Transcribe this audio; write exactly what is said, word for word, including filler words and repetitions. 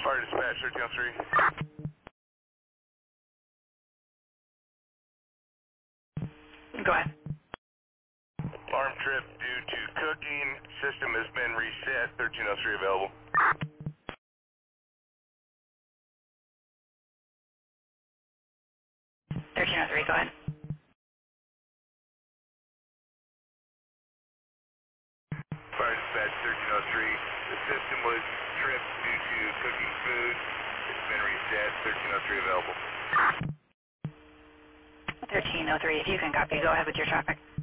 Fire dispatch, thirteen oh three. Go ahead. Farm trip due to cooking. System has been reset. thirteen oh three available. thirteen oh three, go ahead. Fire dispatch, thirteen oh three. The system was tripped due to cooking food. It's been reset. thirteen oh three available. thirteen oh three, if you can copy, go ahead with your traffic.